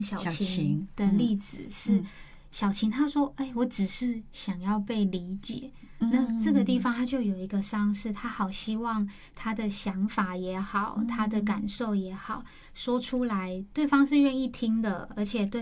小小晴晴的例子是嗯小晴她说我只是想要被理解， 嗯那这个地方她就有一个伤是她好希望她的想法也好，她的感受也好说出来，对方是愿意听的，而且对